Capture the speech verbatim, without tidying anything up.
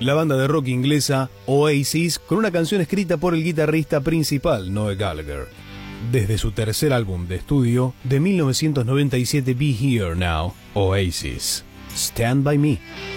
la banda de rock inglesa Oasis, con una canción escrita por el guitarrista principal Noel Gallagher. Desde su tercer álbum de estudio de mil novecientos noventa y siete, Be Here Now, Oasis, Stand By Me.